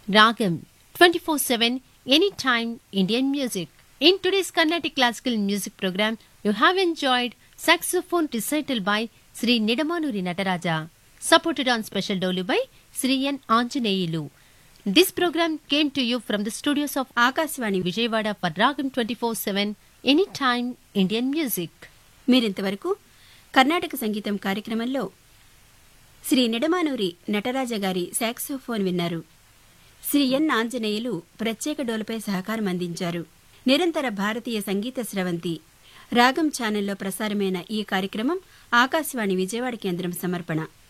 Ragam 24/7 anytime Indian music. In today's Carnatic classical music program, you have enjoyed saxophone recital by Sri Nidamanuri Nataraja, supported on special dolu by Sri N. Anjaneyulu. This program came to you from the studios of Akashvani Vijayawada for Ragam 24/7 anytime Indian music. మీరింతవరకు కర్ణాటక సంగీతం కార్యక్రమంలో శ్రీ నిడమానూరి నటరాజ గారి saxophone విన్నారు. శ్రీ ఎన్ ఆంజనేయులు ప్రత్యేక డోలుపై సహకారం అందించారు. నిరంతర భారతీయ సంగీత స్రవంతి రాగం ఛానల్లో ప్రసారమైన ఈ కార్యక్రమం ఆకాశవాణి విజయవాడ కేంద్రం సమర్పణ.